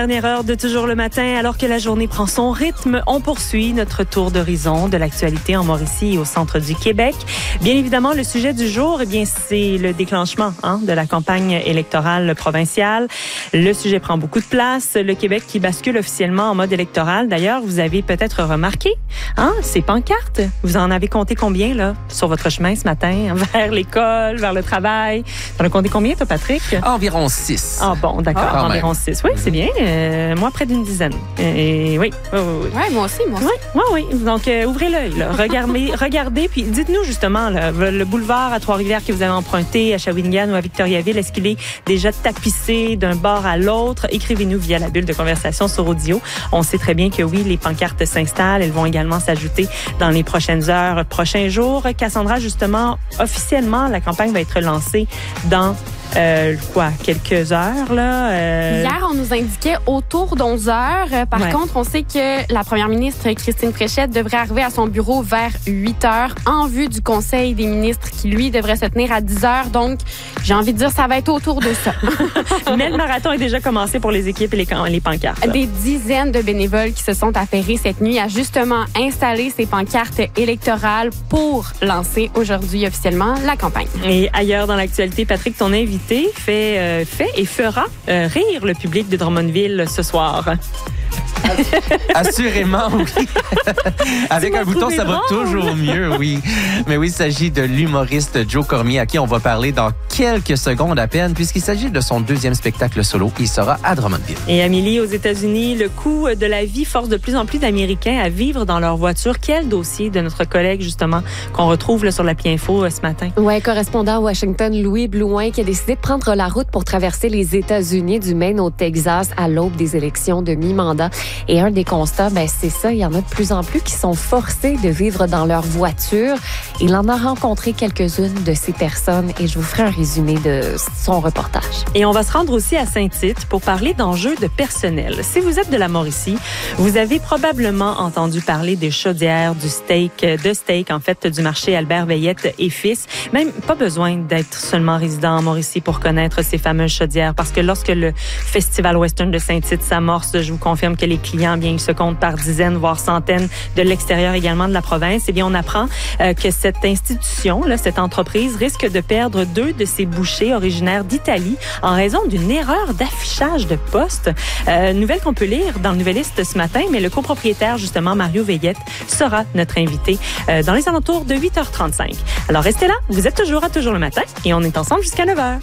Dernière heure de Toujours le matin, alors que la journée prend son rythme, on poursuit notre tour d'horizon de l'actualité en Mauricie et au centre du Québec. Bien évidemment, le sujet du jour, c'est le déclenchement de la campagne électorale provinciale. Le sujet prend beaucoup de place. Le Québec qui bascule officiellement en mode électoral. D'ailleurs, vous avez peut-être remarqué, ces pancartes. Vous en avez compté combien là sur votre chemin ce matin vers l'école, vers le travail? T'en as compté combien, toi, Patrick? Environ 6. Ah bon, d'accord, environ 6. Oui, c'est bien. Moi, près d'une dizaine. Et oui. Ouais, moi aussi. Oui. Donc, ouvrez l'œil, là. Regardez, puis dites-nous justement, là, le boulevard à Trois-Rivières que vous avez emprunté, à Shawinigan ou à Victoriaville, est-ce qu'il est déjà tapissé d'un bord à l'autre? Écrivez-nous via la bulle de conversation sur audio. On sait très bien que oui, les pancartes s'installent. Elles vont également s'ajouter dans les prochaines heures, prochains jours. Cassandra, justement, officiellement, la campagne va être lancée dans quelques heures, là? Hier, on nous indiquait autour d'11 heures. Par contre, on sait que la première ministre, Christine Fréchette, devrait arriver à son bureau vers 8 heures en vue du Conseil des ministres qui, lui, devrait se tenir à 10 heures. Donc, j'ai envie de dire, ça va être autour de ça. Mais le marathon est déjà commencé pour les équipes et les pancartes. Des dizaines de bénévoles qui se sont affairés cette nuit à justement installer ces pancartes électorales pour lancer aujourd'hui officiellement la campagne. Et ailleurs dans l'actualité, Patrick, ton invité fait et fera rire le public de Drummondville ce soir. Assurément, oui. Avec un bouton, ça va toujours mieux, oui. Mais oui, il s'agit de l'humoriste Joe Cormier, à qui on va parler dans quelques secondes à peine, puisqu'il s'agit de son deuxième spectacle solo. Il sera à Drummondville. Et Amélie, aux États-Unis, le coût de la vie force de plus en plus d'Américains à vivre dans leur voiture. Quel dossier de notre collègue, justement, qu'on retrouve là, sur l'appli Info ce matin? Oui, correspondant à Washington, Louis Blouin, qui a décidé de prendre la route pour traverser les États-Unis du Maine au Texas à l'aube des élections de mi-mandat. Et un des constats, c'est ça, il y en a de plus en plus qui sont forcés de vivre dans leur voiture. Il en a rencontré quelques-unes de ces personnes et je vous ferai un résumé de son reportage. Et on va se rendre aussi à Saint-Tite pour parler d'enjeux de personnel. Si vous êtes de la Mauricie, vous avez probablement entendu parler des chaudières, du steak, du marché Albert Veillette et Fils. Même pas besoin d'être seulement résident en Mauricie pour connaître ces fameuses chaudières, parce que lorsque le Festival Western de Saint-Tite s'amorce, je vous confirme que les clients, bien, ils se comptent par dizaines, voire centaines de l'extérieur également de la province. Eh bien, on apprend que cette institution, là, cette entreprise, risque de perdre 2 de ses bouchers originaires d'Italie en raison d'une erreur d'affichage de poste. Nouvelle qu'on peut lire dans le Nouvelliste ce matin, mais le copropriétaire, justement, Mario Veillette, sera notre invité dans les alentours de 8h35. Alors, restez là. Vous êtes toujours à Toujours le matin et on est ensemble jusqu'à 9h.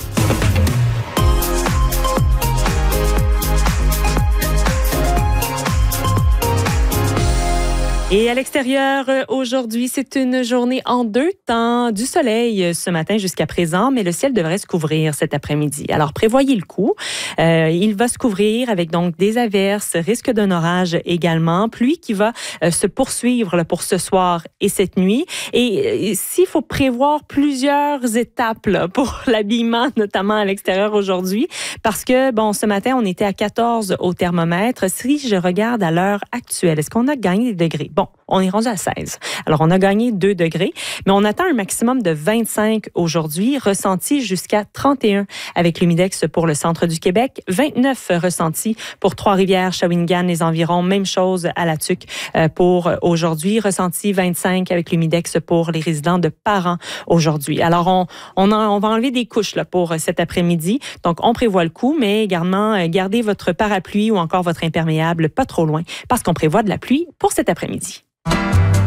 Et à l'extérieur, aujourd'hui, c'est une journée en deux temps. Du soleil ce matin jusqu'à présent, mais le ciel devrait se couvrir cet après-midi. Alors, prévoyez le coup. Il va se couvrir avec donc des averses, risque d'un orage également, pluie qui va se poursuivre là, pour ce soir et cette nuit. Et s'il faut prévoir plusieurs étapes là, pour l'habillement, notamment à l'extérieur aujourd'hui, parce que, ce matin, on était à 14 au thermomètre. Si je regarde à l'heure actuelle, est-ce qu'on a gagné des degrés? Bon, on est rendu à 16. Alors, on a gagné 2 degrés, mais on attend un maximum de 25 aujourd'hui, ressenti jusqu'à 31 avec l'humidex pour le centre du Québec, 29 ressenti pour Trois-Rivières, Shawinigan, les environs, même chose à la Tuque pour aujourd'hui, ressenti 25 avec l'humidex pour les résidents de Parent aujourd'hui. Alors, on va enlever des couches là, pour cet après-midi, donc on prévoit le coup, mais également gardez votre parapluie ou encore votre imperméable pas trop loin, parce qu'on prévoit de la pluie pour cet après-midi.